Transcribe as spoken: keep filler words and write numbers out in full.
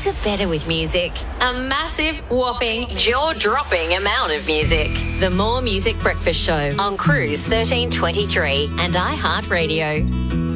things are better with music. A massive, whopping, jaw-dropping amount of music. The More Music Breakfast Show on Cruise thirteen twenty-three and iHeartRadio.